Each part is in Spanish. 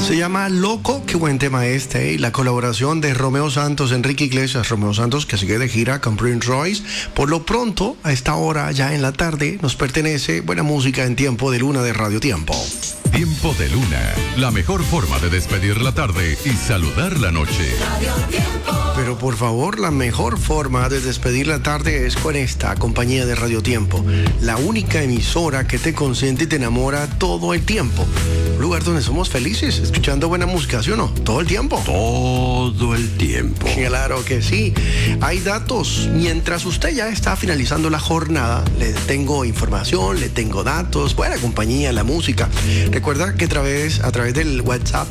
Se llama Loco, qué buen tema este, y la colaboración de Romeo Santos, Enrique Iglesias. Romeo Santos, que sigue de gira con Prince Royce. Por lo pronto, a esta hora, ya en la tarde, nos pertenece buena música en Tiempo de Luna de Radio Tiempo. Tiempo de Luna, la mejor forma de despedir la tarde y saludar la noche. Pero por favor, la mejor forma de despedir la tarde es con esta compañía de Radio Tiempo, la única emisora que te consiente y te enamora todo el tiempo. Un lugar donde somos felices, escuchando buena música, ¿sí o no? Todo el tiempo. Todo el tiempo. Claro que sí. Hay datos. Mientras usted ya está finalizando la jornada, le tengo información, le tengo datos, buena compañía, la música. Recuerda que a través del WhatsApp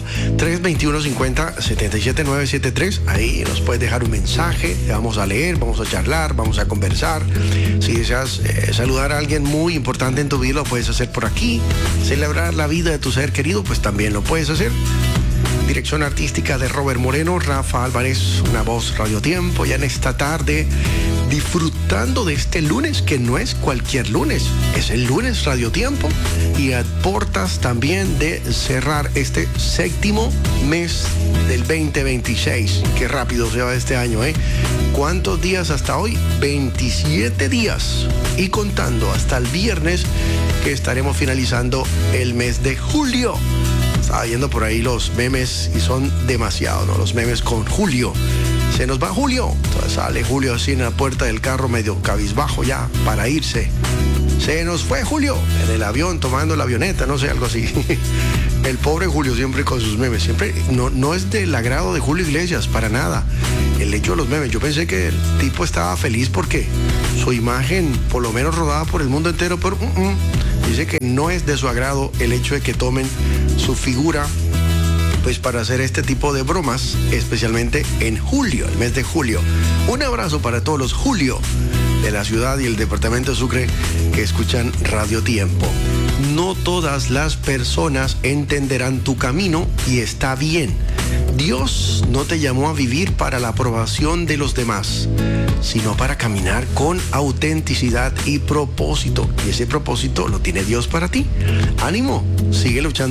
321-50-77973, ahí nos puedes dejar un mensaje, te vamos a leer, vamos a charlar, vamos a conversar. Si deseas saludar a alguien muy importante en tu vida, lo puedes hacer por aquí. Celebrar la vida de tu ser querido, pues también lo puedes hacer. Dirección artística de Robert Moreno, Rafa Álvarez, una voz Radio Tiempo, ya en esta tarde, disfrutando de este lunes, que no es cualquier lunes, es el lunes Radio Tiempo, y a portas también de cerrar este séptimo mes del 2026. Qué rápido se va este año, ¿eh? ¿Cuántos días hasta hoy? 27 días. Y contando hasta el viernes, que estaremos finalizando el mes de julio. Estaba viendo por ahí los memes y son demasiados, ¿no? Los memes con Julio. Se nos va Julio. Entonces sale Julio así en la puerta del carro, medio cabizbajo ya para irse. Se nos fue Julio en el avión, tomando la avioneta, no sé, algo así. El pobre Julio siempre con sus memes. Siempre no es del agrado de Julio Iglesias, para nada. El hecho de los memes. Yo pensé que el tipo estaba feliz porque su imagen, por lo menos rodada por el mundo entero, pero dice que no es de su agrado el hecho de que tomen su figura, pues para hacer este tipo de bromas, especialmente en julio, el mes de julio. Un abrazo para todos los Julio de la ciudad y el departamento de Sucre que escuchan Radio Tiempo. No todas las personas entenderán tu camino y está bien. Dios no te llamó a vivir para la aprobación de los demás, sino para caminar con autenticidad y propósito. Y ese propósito lo tiene Dios para ti. Ánimo, sigue luchando.